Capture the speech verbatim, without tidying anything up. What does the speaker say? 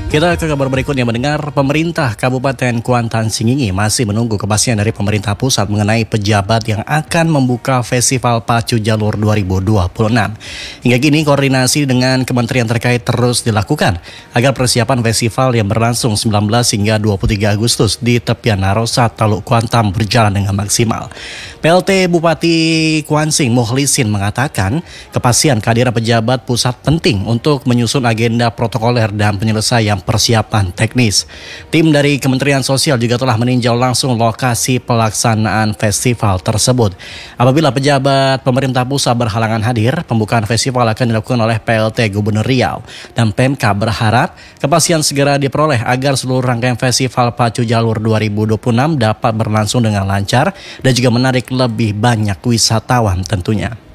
Kita ke kabar berikutnya. Mendengar pemerintah Kabupaten Kuantan Singingi masih menunggu kepastian dari pemerintah pusat mengenai pejabat yang akan membuka Festival Pacu Jalur dua ribu dua puluh enam. Hingga kini koordinasi dengan kementerian terkait terus dilakukan agar persiapan festival yang berlangsung sembilan belas hingga dua puluh tiga Agustus di tepian Narosa, Taluk Kuantan berjalan dengan maksimal. P L T Bupati Kuansing Mukhlisin mengatakan kepastian kehadiran pejabat pusat penting untuk menyusun agenda protokoler dan penyelesaian persiapan teknis. Tim dari Kementerian Sosial juga telah meninjau langsung lokasi pelaksanaan festival tersebut. Apabila pejabat pemerintah pusat berhalangan hadir, pembukaan festival akan dilakukan oleh P L T Gubernur Riau dan Pemka berharap kepastian segera diperoleh agar seluruh rangkaian festival Pacu Jalur dua ribu dua puluh enam dapat berlangsung dengan lancar dan juga menarik lebih banyak wisatawan tentunya.